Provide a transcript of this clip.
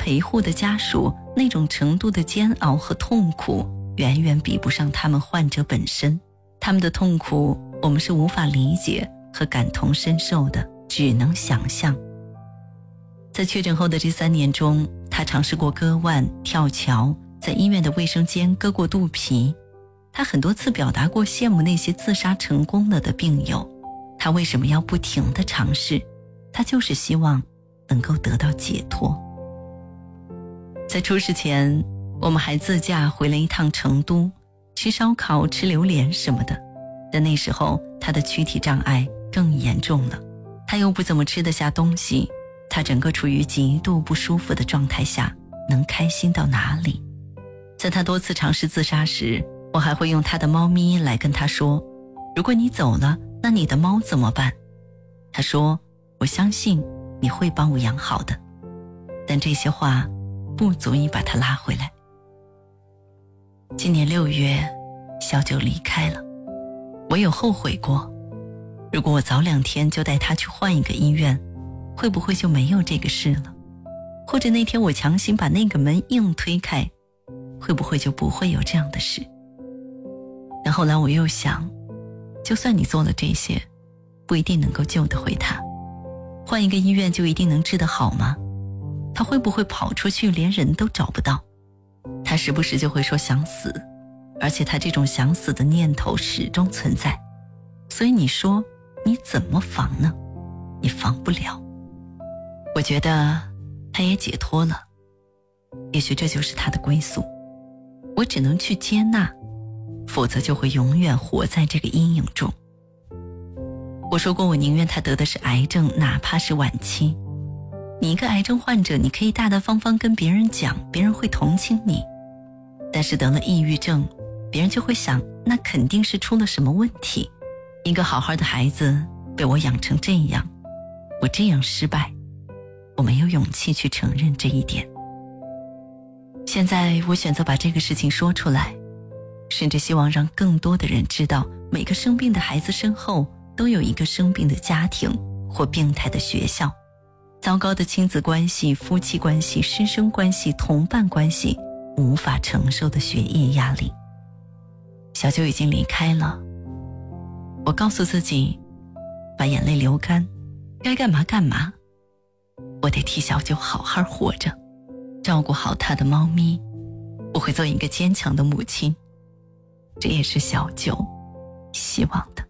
陪护的家属那种程度的煎熬和痛苦，远远比不上他们患者本身。他们的痛苦我们是无法理解和感同身受的，只能想象。在确诊后的这3年中，他尝试过割腕、跳桥，在医院的卫生间割过肚皮。他很多次表达过羡慕那些自杀成功了的病友。他为什么要不停地尝试？他就是希望能够得到解脱。在出事前，我们还自驾回了一趟成都，吃烧烤、吃榴莲什么的。但那时候他的躯体障碍更严重了，他又不怎么吃得下东西，他整个处于极度不舒服的状态下，能开心到哪里？在他多次尝试自杀时，我还会用他的猫咪来跟他说，如果你走了，那你的猫怎么办？他说，我相信你会帮我养好的。但这些话不足以把他拉回来。今年6月，小九离开了。我有后悔过，如果我早2天就带他去换一个医院，会不会就没有这个事了？或者那天我强行把那个门硬推开，会不会就不会有这样的事？但后来我又想，就算你做了这些，不一定能够救得回他。换一个医院就一定能治得好吗？他会不会跑出去连人都找不到？他时不时就会说想死，而且他这种想死的念头始终存在。所以你说你怎么防呢？你防不了。我觉得他也解脱了，也许这就是他的归宿。我只能去接纳，否则就会永远活在这个阴影中。我说过，我宁愿他得的是癌症，哪怕是晚期。你一个癌症患者，你可以大大方方跟别人讲，别人会同情你。但是得了抑郁症，别人就会想，那肯定是出了什么问题。一个好好的孩子被我养成这样，我这样失败，我没有勇气去承认这一点。现在我选择把这个事情说出来，甚至希望让更多的人知道，每个生病的孩子身后都有一个生病的家庭或病态的学校，糟糕的亲子关系、夫妻关系、师生关系、同伴关系，无法承受的学业压力。小九已经离开了，我告诉自己，把眼泪流干，该干嘛干嘛。我得替小九好好活着，照顾好他的猫咪，我会做一个坚强的母亲，这也是小九希望的。